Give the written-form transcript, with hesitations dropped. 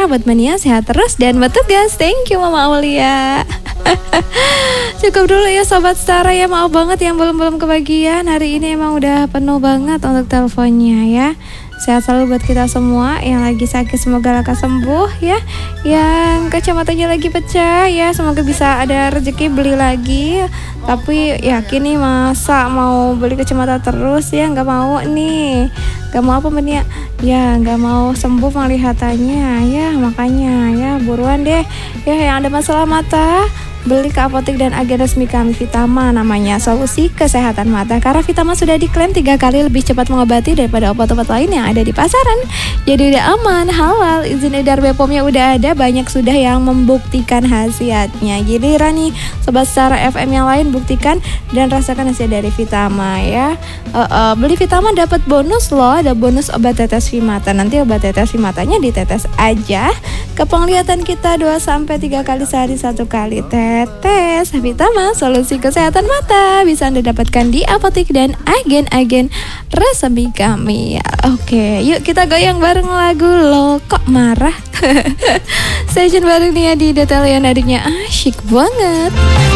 buat Mania sehat terus dan bertugas. Thank you Mama Aulia. Cukup dulu ya Sobat Setara ya, maaf banget yang belum kebagian. Hari ini emang udah penuh banget untuk teleponnya ya. Sehat selalu buat kita semua. Yang lagi sakit semoga lekas sembuh ya. Yang kacamatanya lagi pecah ya, semoga bisa ada rezeki beli lagi. Tapi yakin nih masa mau beli kacamata terus ya, nggak mau nih. Gak mau apa Mania? Ya gak mau sembuh penglihatannya ya, makanya ya buruan deh ya yang ada masalah mata, beli ke apotek dan agen resmi kami Vitama, namanya solusi kesehatan mata. Karena Vitama sudah diklaim 3 kali lebih cepat mengobati daripada obat-obat lain yang ada di pasaran. Jadi udah aman, halal, izin edar BPOM-nya udah ada, banyak sudah yang membuktikan khasiatnya. Jadi Rani Sobat Setara FM yang lain buktikan dan rasakan hasil dari Vitama ya. Beli Vitama dapat bonus loh, ada bonus obat tetes Vimata. Nanti obat tetes Vimatanya ditetes aja ke penglihatan kita 2-3 kali sehari 1 kali tetes. Vitama solusi kesehatan mata bisa Anda dapatkan di apotek dan agen-agen resmi kami. Oke, yuk kita goyang bareng lagu Lo Kok Marah. Session bareng nih ya di Detail yang adiknya asyik banget.